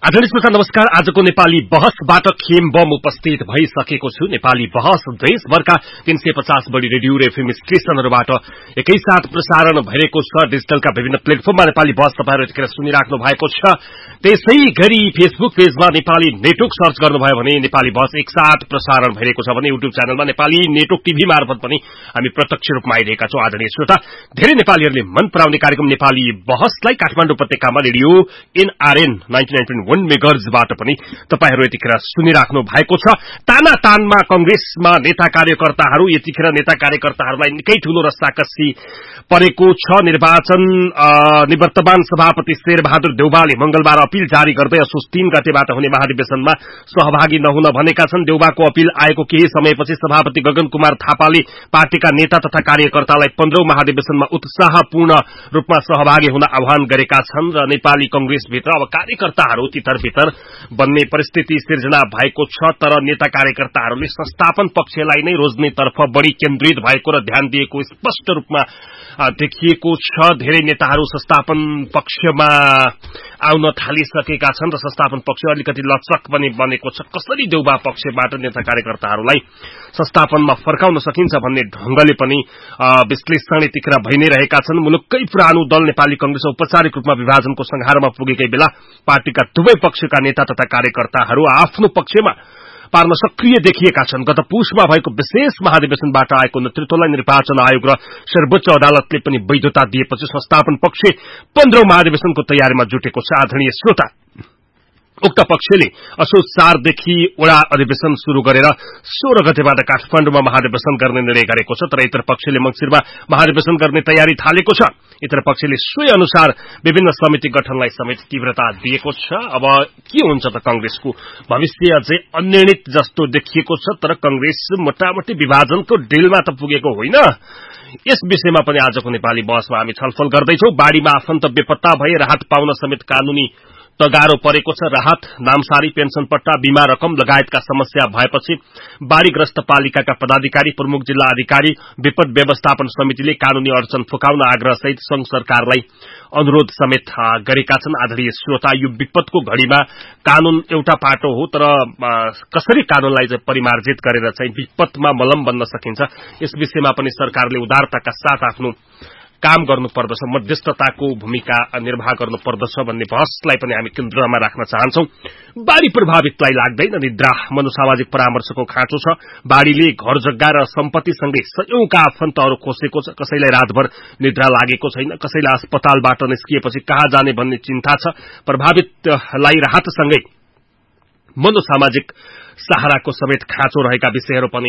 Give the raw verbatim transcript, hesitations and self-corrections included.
आदरणीय श्रोता नमस्कार। आजको नेपाली बहसबाट खेम बम उपस्थित भइसकेको छु। नेपाली बहस देशभरका तीन सय पचास बढी रेडियो र एफएम स्टेशनहरूबाट एकैसाथ प्रसारण भइरहेको छ। डिजिटलका विभिन्न प्लेटफर्ममा नेपाली बहस तपाईहरु यतिखेर सुनिराख्नु भएको छ। त्यसै गरी फेसबुक पेजमा नेपाली नेटवर्क सर्च गर्नुभयो भने नेपाली बहस एकसाथ प्रसारण भइरहेको छ भने युट्युब च्यानलमा नेपाली नेटवर्क टिभी मार्फत पनि हामी प्रत्यक्ष रूपमा आइरहेका छौं। आदरणीय श्रोता, धेरै नेपालीहरूले मन पराउने कार्यक्रम नेपाली बहसलाई काठमाडौँ उपत्यकामा radio NRN ninety nine point वन मेगाहर्जबाट पनि तपाईहरु यतिखेर सुनिराख्नु भएको छ। ताना तानमा कंग्रेसमा नेता कार्यकर्ताहरू यतिखेर नेता कार्यकर्ताहरूलाई निकै ठूलो रस्साकस्सी परेको छ। निर्वाचन निवर्तमान सभापति शेरबहादुर देउवाले मंगलबार अपील जारी गर्दै असोज तीन गतेबाट हुने महाधिवेशनमा सहभागी नहुन भनेका छन्। देउवाको अपील आएको केही समयपछि सभापति गगन कुमार थापाले पार्टीका नेता तथा कार्यकर्तालाई पन्ध्रौं महाधिवेशनमा उत्साहपूर्ण रूपमा सहभागी हुन आह्वान गरेका छन् र नेपाली कंग्रेसभित्र अब कार्यकर्ताहरू तितर भितर बन्ने परिस्थिति सिर्जना भएको छ। तर नेता कार्यकर्ताहरूले संस्थापन पक्षलाई नै रोज्नेतर्फ बढ़ी केन्द्रित भएको र ध्यान दिएको स्पष्ट रूपमा देखिएको छ। धेरै नेताहरू संस्थापन पक्षमा आउन थालिसकेका छन् र संस्थापन पक्ष अलिकति लचक पनि बनेको छ। कसरी देउबा पक्षबाट नेता कार्यकर्ताहरूलाई संस्थापनमा फर्काउन सकिन्छ भन्ने ढंगले पनि विश्लेषण यतिखेर भइ नै रहेका छन्। मुलुककै पुरानो दल नेपाली कंग्रेस औपचारिक रूपमा विभाजनको संघारमा पुगेकै बेला पार्टीका दुवै पक्षका नेता तथा कार्यकर्ताहरू आफ्नो पक्षमा पार्न सक्रिय देखिएका छन्। गत पुषमा भएको विशेष महाधिवेशनबाट आएको नेतृत्वलाई निर्वाचन आयोग र सर्वोच्च अदालतले पनि वैधता दिएपछि संस्थापन पक्ष पन्ध्रौं महाधिवेशनको तयारीमा जुटेको छ। आदरणीय श्रोता, उक्त पक्षले असोज चारदेखि वडा अधिवेशन शुरू गरेर सोह्र गतेबाट काठमाडौँमा महाधिवेशन गर्ने निर्णय गरेको छ। तर इतर पक्षले मंसिरमा महाधिवेशन गर्ने तयारी थालेको छ। इतर पक्षले सोही अनुसार विभिन्न समिति गठनलाई समेत तीव्रता दिएको छ। अब के हुन्छ त कंग्रेसको भविष्य अझै अनिर्णित जस्तो देखिएको छ। तर कंग्रेस मोटामोटी विभाजनको डिलमा त पुगेको होइन। यस विषयमा पनि आजको नेपाली बहसमा हामी छलफल गर्दैछौं। बाढ़ीमा आफन्त बेपत्ता भए राहत पाउन समेत कानूनी तगारो परेको छ। राहत, नामसारी, पेन्सन पट्टा, बीमा रकम लगायतका समस्या भएपछि बाढ़ीग्रस्त पालिकाका पदाधिकारी, प्रमुख जिल्ला अधिकारी, विपद व्यवस्थापन समितिले कानूनी अडचन फुकाउन आग्रहसहित संघ सरकारलाई अनुरोध समेत गरेका छन्। आदरणीय श्रोता, यो विपदको घड़ीमा कानून एउटा पाटो हो, तर कसरी कानूनलाई चाहिँ परिमार्जित गरेर चाहिँ विपदमा मलम बन्न सकिन्छ यस विषयमा पनि सरकारले उदारताका साथ आफ्नो काम गर्नुपर्दछ, मध्यस्थताको भूमिका निर्वाह गर्नुपर्दछ भन्ने बहसलाई पनि हामी केन्द्रमा राख्न चाहन्छौं। बाढ़ी प्रभावितलाई लाग्दैन निद्रा, मनोसामाजिक परामर्शको खाँचो छ। बाढ़ीले घर जग्गा र सम्पत्तिसँगै सयौंका आफन्तहरू खोसेको छ। कसैलाई रातभर निद्रा लागेको छैन, कसैलाई अस्पतालबाट निस्किएपछि कहाँ जाने भन्ने चिन्ता छ। प्रभावितलाई राहतसँगै मनोसामाजिक सहाराको समेत खाँचो रहेका विषयहरू पनि